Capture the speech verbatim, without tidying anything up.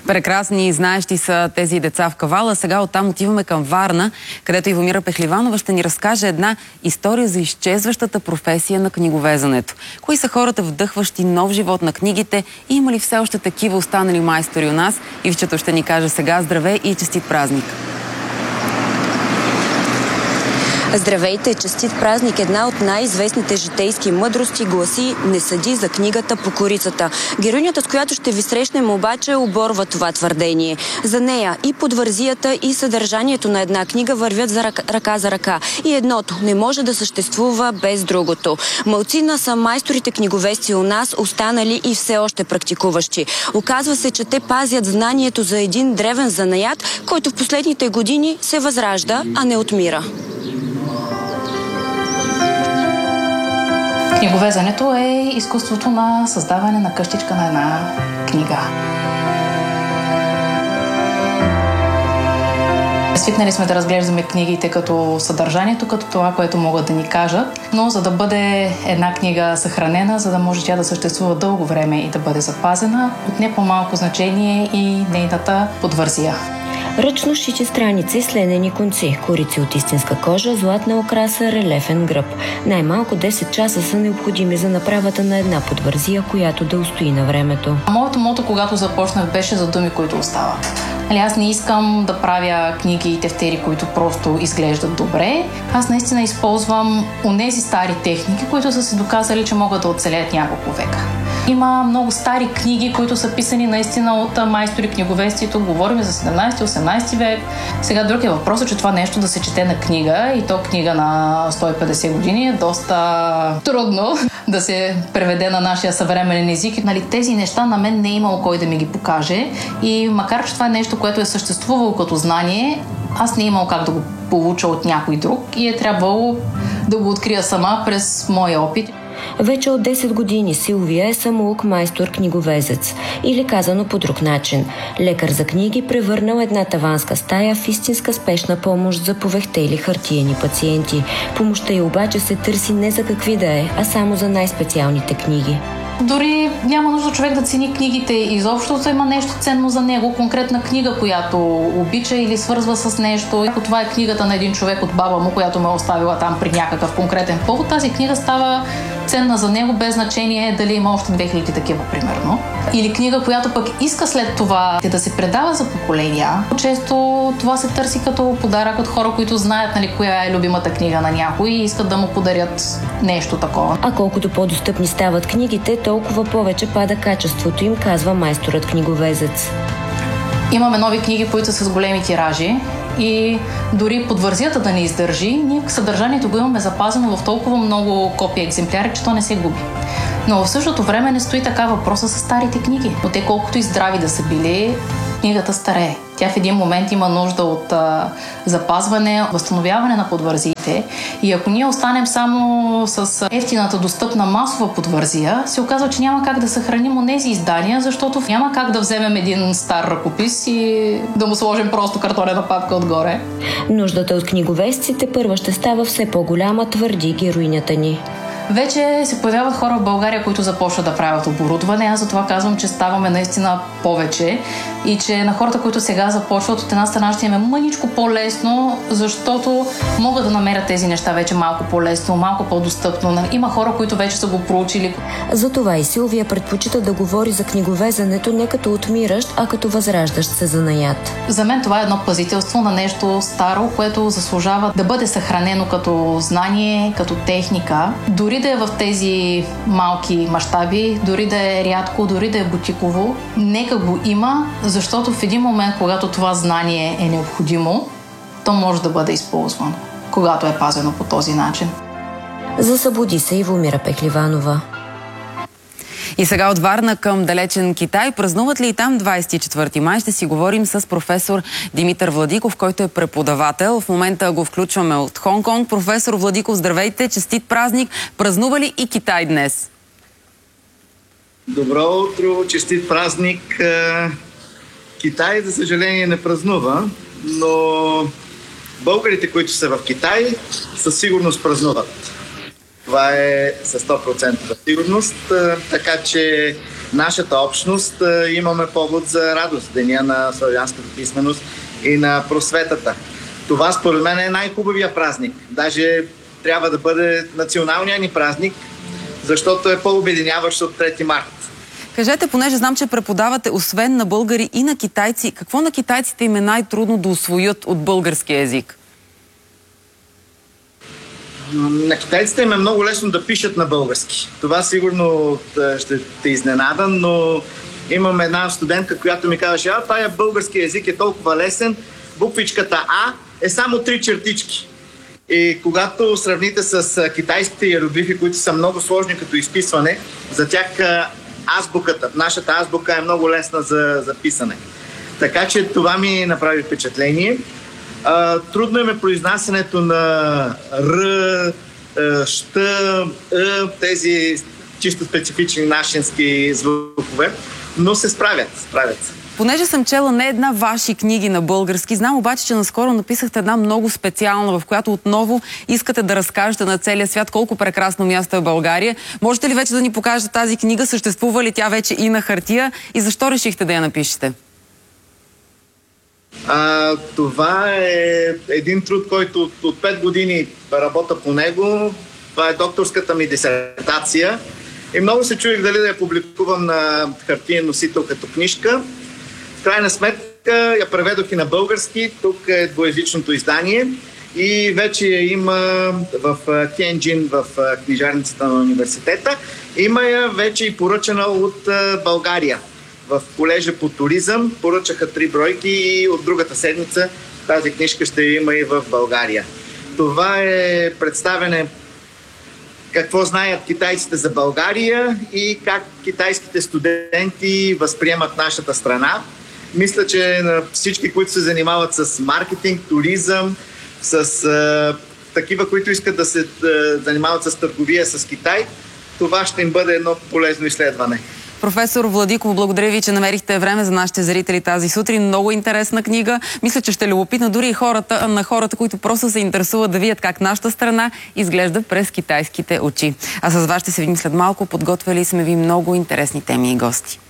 Прекрасни и знаещи са тези деца в Кавала. Сега оттам отиваме към Варна, където Ивомира Пехливанова ще ни разкаже една история за изчезващата професия на книговезенето. Кои са хората, вдъхващи нов живот на книгите и има ли все още такива останали майстори у нас? Ивчето ще ни каже сега. Здравей и честит празник! Здравейте! Честит празник! Една от най-известните житейски мъдрости гласи: не съди за книгата по корицата. Героинята, с която ще ви срещнем, обаче оборва това твърдение. За нея и подвързията, и съдържанието на една книга вървят за ръка, ръка за ръка. И едното не може да съществува без другото. Малцина са майсторите книговести у нас, останали и все още практикуващи. Оказва се, че те пазят знанието за един древен занаят, който в последните години се възражда, а не отмира. Книговезенето е изкуството на създаване на къщичка на една книга. Свикнали сме да разглеждаме книгите като съдържанието, като това, което могат да ни кажат, но за да бъде една книга съхранена, за да може тя да съществува дълго време и да бъде запазена, от не по-малко значение и нейната подвързия. Ръчно шити страници с ленени конци, корици от истинска кожа, златна окраса, релефен гръб. Най-малко десет часа са необходими за направата на една подвързия, която да устои на времето. Моето мото, когато започнах, беше за думи, които остават. Аз не искам да правя книги и тефтери, които просто изглеждат добре. Аз наистина използвам онези стари техники, които са се доказали, че могат да оцелеят няколко века. Има много стари книги, които са писани наистина от майстори книговестието. Говорим за седемнайсети-осемнайсети век. Сега друг е въпросът, че това нещо да се чете на книга, и то книга на сто и петдесет години, е доста трудно да се преведе на нашия съвременен език. И, нали, тези неща на мен не е имало кой да ми ги покаже. И макар че това е нещо, което е съществувало като знание, аз не е имал как да го получа от някой друг и е трябвало да го открия сама през моя опит. Вече от десет години Силвия е самоук майстор-книговезец. Или казано по друг начин, лекар за книги, превърнал една таванска стая в истинска спешна помощ за повехтели хартиени пациенти. Помощта й обаче се търси не за какви да е, а само за най-специалните книги. Дори няма нужда човек да цени книгите изобщо, има нещо ценно за него, конкретна книга, която обича или свързва с нещо. Ако това е книгата на един човек от баба му, която ме е оставила там при някакъв конкретен повод, тази книга става ценна за него, без значение дали има още две хиляди такива, примерно. Или книга, която пък иска след това да се предава за поколения. Често това се търси като подарък от хора, които знаят, нали, коя е любимата книга на някой и искат да му подарят нещо такова. А колкото по-достъпни стават книгите, толкова повече пада качеството им, казва майсторът книговезец. Имаме нови книги, които са с големи тиражи и дори подвързията да не издържи, ние съдържанието го имаме запазено в толкова много копия екземпляри, че то не се губи. Но в същото време не стои така въпроса с старите книги. Но те колкото и здрави да са били, книгата старее. Тя в един момент има нужда от а, запазване, възстановяване на подвързиите. И ако ние останем само с ефтината достъпна масова подвързия, се оказва, че няма как да съхраним онези издания, защото няма как да вземем един стар ръкопис и да му сложим просто картонена папка отгоре. Нуждата от книговестците първа ще става все по-голяма, твърди героинята ни. Вече се появяват хора в България, които започват да правят оборудване. Аз затова казвам, че ставаме наистина повече и че на хората, които сега започват, от една страна ще им е мъничко по-лесно, защото могат да намерят тези неща вече малко по-лесно, малко по-достъпно. Има хора, които вече са го проучили. Затова и Силвия предпочита да говори за книговезенето не като отмиращ, а като възраждащ се занаят. За мен това е едно пазителство на нещо старо, което заслужава да бъде съхранено като знание, като техника. Дори да е в тези малки мащаби, дори да е рядко, дори да е бутиково, нека го има, защото в един момент, когато това знание е необходимо, то може да бъде използвано, когато е пазено по този начин. Засъбуди се Ивомира Пехливанова. И сега от Варна към далечен Китай. Празнуват ли и там двайсет и четвърти май? Ще си говорим с професор Димитър Владиков, който е преподавател. В момента го включваме от Хонг-Конг. Професор Владиков, здравейте, честит празник. Празнува ли и Китай днес? Добро утро, честит празник. Китай, за съжаление, не празнува, но българите, които са в Китай, със сигурност празнуват. Това е със сто процента сигурност, така че нашата общност имаме повод за радост, Деня на славянската писменост и на просветата. Това според мен е най-хубавия празник. Даже трябва да бъде националният ни празник, защото е по-обединяващ от трети март. Кажете, понеже знам, че преподавате освен на българи и на китайци, какво на китайците им е най-трудно да усвоят от българския език? На китайците им е много лесно да пишат на български. Това сигурно ще те изненада, но имам една студентка, която ми казваше: а, тая български език е толкова лесен, буквичката А е само три чертички. И когато сравните с китайските иероглифи, които са много сложни като изписване, за тях азбуката, нашата азбука е много лесна за, за писане. Така че това ми направи впечатление. А, трудно е произнасянето на Р, Щ, Ъ, тези чисто специфични нашински звукове, но се справят, справят се. Понеже съм чела не една ваши книги на български, знам обаче, че наскоро написахте една много специална, в която отново искате да разкажете на целия свят колко прекрасно място е България. Можете ли вече да ни покажете тази книга? Съществува ли тя вече и на хартия? И защо решихте да я напишете? А, това е един труд, който от, от пет години работя по него. Това е докторската ми дисертация. И много се чуих дали да я публикувам на хартиен носител като книжка. В крайна сметка я преведох и на български. Тук е двоезичното издание. И вече я има в Тиенджин, в книжарницата на университета. Има я вече и поръчана от България. В колежа по туризъм поръчаха три бройки и от другата седмица тази книжка ще има и в България. Това е представяне какво знаят китайците за България и как китайските студенти възприемат нашата страна. Мисля, че на всички, които се занимават с маркетинг, туризъм, с а, такива, които искат да се а, занимават с търговия с Китай, това ще им бъде едно полезно изследване. Професор Владиков, благодаря ви, че намерихте време за нашите зрители тази сутрин. Много интересна книга. Мисля, че ще любопитна дори и хората, на хората, които просто се интересуват да видят как нашата страна изглежда през китайските очи. А с вас ще се видим след малко. Подготвили сме ви много интересни теми и гости.